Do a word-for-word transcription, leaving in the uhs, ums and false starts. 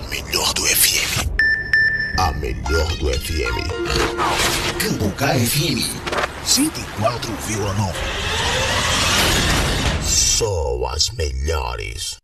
melhor do F M. A melhor do F M. Cambucá F M. cento e quatro vírgula nove. Só as melhores.